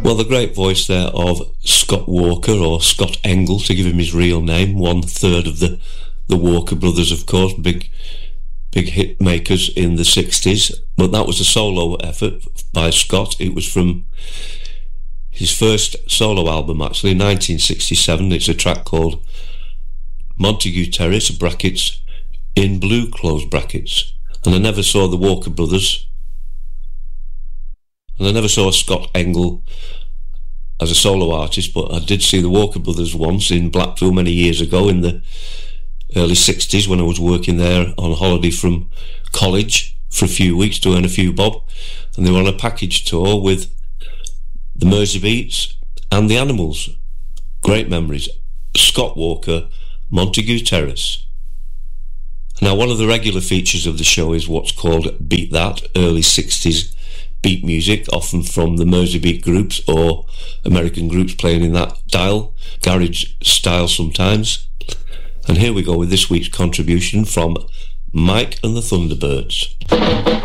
Well, the great voice there of Scott Walker, or Scott Engel, to give him his real name, 1/3 of the Walker brothers, of course, big hit makers in the 60s. But that was a solo effort by Scott. It was from his first solo album, actually, 1967. It's a track called Montague Terrace, brackets, in blue, close brackets. And I never saw the Walker brothers, and I never saw Scott Engel as a solo artist, but I did see the Walker brothers once in Blackpool many years ago in the early 60s when I was working there on holiday from college for a few weeks to earn a few bob, and they were on a package tour with the Merseybeats and the Animals. Great memories. Scott Walker, Montague Terrace. Now, one of the regular features of the show is what's called Beat That, early 60s beat music, often from the Merseybeat groups or American groups playing in that dial, garage style sometimes. And here we go with this week's contribution from Mike and the Thunderbirds.